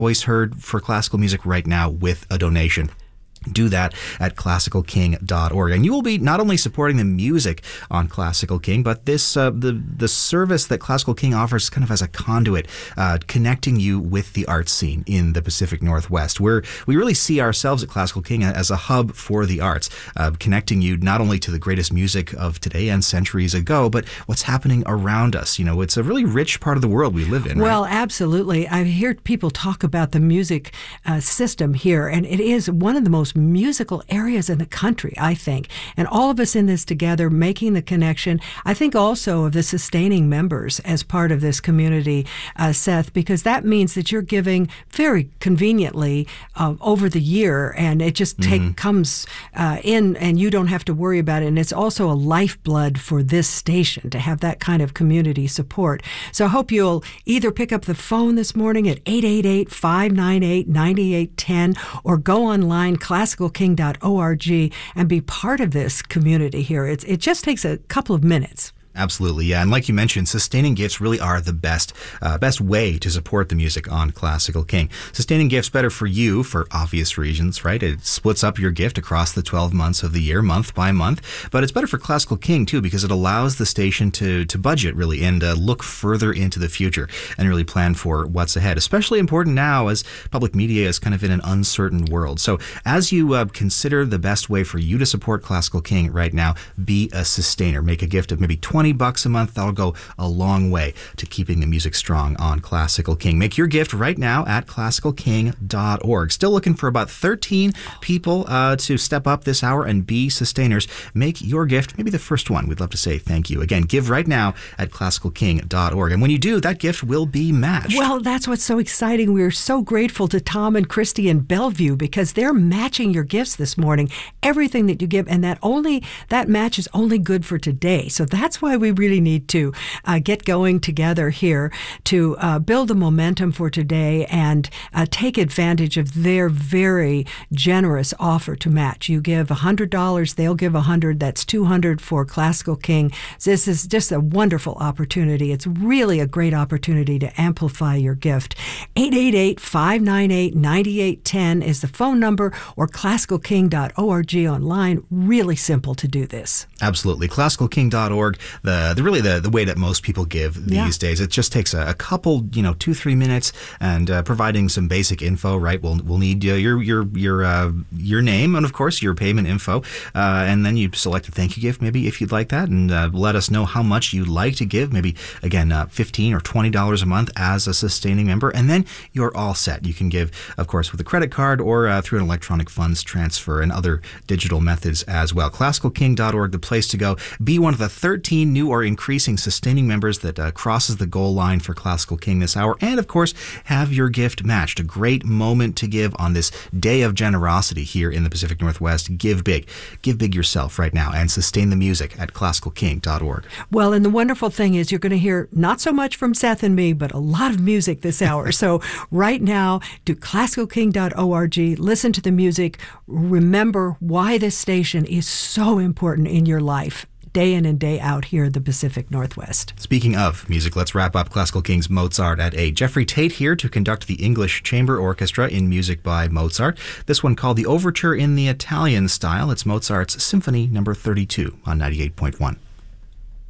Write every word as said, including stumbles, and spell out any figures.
voice heard for classical music right now with a donation. Do that at classical king dot org, and you will be not only supporting the music on Classical King, but this uh, the the service that Classical King offers kind of as a conduit, uh, connecting you with the art scene in the Pacific Northwest, where we really see ourselves at Classical King as a hub for the arts, uh, connecting you not only to the greatest music of today and centuries ago, but what's happening around us. You know, it's a really rich part of the world we live in. Well, right? Absolutely. I hear people talk about the music uh, system here, and it is one of the most musical areas in the country, I think. And all of us in this together, making the connection, I think also of the sustaining members as part of this community, uh, Seth, because that means that you're giving very conveniently uh, over the year, and it just take, mm-hmm. comes uh, in, and you don't have to worry about it. And it's also a lifeblood for this station to have that kind of community support. So I hope you'll either pick up the phone this morning at eight eight eight, five nine eight, nine eight one zero or go online, classical king dot org, and be part of this community here. It's, it just takes a couple of minutes. Absolutely, yeah. And like you mentioned, sustaining gifts really are the best uh, best way to support the music on Classical King. Sustaining gifts better for you for obvious reasons, right? It splits up your gift across the twelve months of the year, month by month. But it's better for Classical King, too, because it allows the station to, to budget, really, and uh, look further into the future and really plan for what's ahead. Especially important now as public media is kind of in an uncertain world. So as you uh, consider the best way for you to support Classical King right now, be a sustainer. Make a gift of maybe twenty bucks a month. That'll go a long way to keeping the music strong on Classical King. Make your gift right now at classical king dot org. Still looking for about thirteen people uh, to step up this hour and be sustainers. Make your gift, maybe the first one. We'd love to say thank you. Again, give right now at classical king dot org. And when you do, that gift will be matched. Well, that's what's so exciting. We're so grateful to Tom and Christy in Bellevue because they're matching your gifts this morning. Everything that you give, and that only that match is only good for today. So that's why we really need to uh, get going together here to uh, build the momentum for today and uh, take advantage of their very generous offer to match. You give one hundred dollars, they'll give one hundred dollars. That's two hundred dollars for Classical King. This is just a wonderful opportunity. It's really a great opportunity to amplify your gift. eight eight eight, five nine eight, nine eight one zero is the phone number, or classical king dot org online. Really simple to do this. Absolutely. classical king dot org. The, the really the, the way that most people give these yeah. days. It just takes a, a couple, you know, two three minutes, and uh, providing some basic info. Right, we'll we'll need uh, your your your uh, your name and of course your payment info, uh, and then you select a thank you gift, maybe if you'd like that, and uh, let us know how much you'd like to give. Maybe again, uh, fifteen or twenty dollars a month as a sustaining member, and then you're all set. You can give, of course, with a credit card or uh, through an electronic funds transfer and other digital methods as well. classical king dot org, the place to go. Be one of the thirteen new or increasing sustaining members that uh, crosses the goal line for Classical King this hour. And, of course, have your gift matched. A great moment to give on this day of generosity here in the Pacific Northwest. Give big. Give big yourself right now and sustain the music at classical king dot org. Well, and the wonderful thing is you're going to hear not so much from Seth and me, but a lot of music this hour. So right now, do classical king dot org. Listen to the music. Remember why this station is so important in your life, day in and day out here in the Pacific Northwest. Speaking of music, let's wrap up Classical King's Mozart at eight. Jeffrey Tate here to conduct the English Chamber Orchestra in music by Mozart. This one called the Overture in the Italian style. It's Mozart's Symphony number thirty-two on ninety-eight point one.